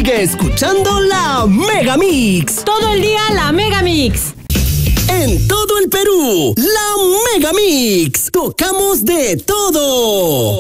Sigue escuchando la Mega Mix. Todo el día la Mega Mix. En todo el Perú, la Mega Mix. Tocamos de todo.